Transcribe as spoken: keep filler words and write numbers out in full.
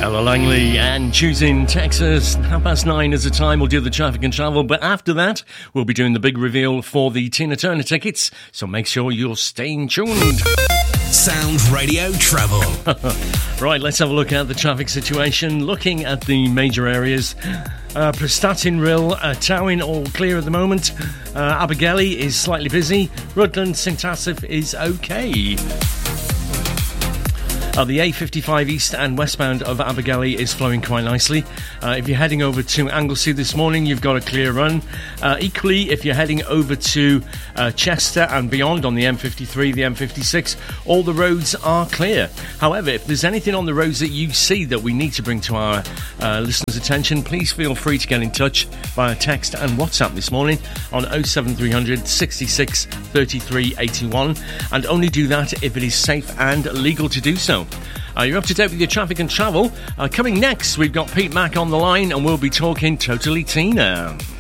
Ella Langley and choosing Texas. Half past nine is the time. We'll do the traffic and travel, but after that, we'll be doing the big reveal for the Tina Turner tickets. So make sure you're staying tuned. Sound Radio Travel. Right, let's have a look at the traffic situation. Looking at the major areas. Uh, Prestatyn, Rill, uh, Towin, all clear at the moment. Uh, Abergele is slightly busy. Rutland, Saint Asaph is okay. Uh, the A fifty-five east and westbound of Abergele is flowing quite nicely. Uh, if you're heading over to Anglesey this morning, you've got a clear run. Uh, equally, if you're heading over to uh, Chester and beyond on the M fifty-three, the M fifty-six, all the roads are clear. However, if there's anything on the roads that you see that we need to bring to our uh, listeners' attention, please feel free to get in touch via text and WhatsApp this morning on oh seven three hundred, sixty-six, thirty-three, eighty-one, and only do that if it is safe and legal to do so. Uh, you're up to date with your traffic and travel. Uh, coming next, we've got Pete Mack on the line, and we'll be talking Totally Tina.